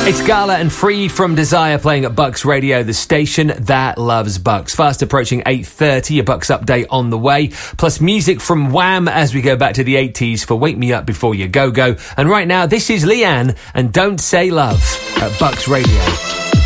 It's Gala and Free from Desire playing at Bucks Radio, the station that loves Bucks. Fast approaching 8:30, a Bucks update on the way. Plus music from Wham as we go back to the 80s for Wake Me Up Before You Go Go. And right now, this is Leanne and Don't Say Love at Bucks Radio.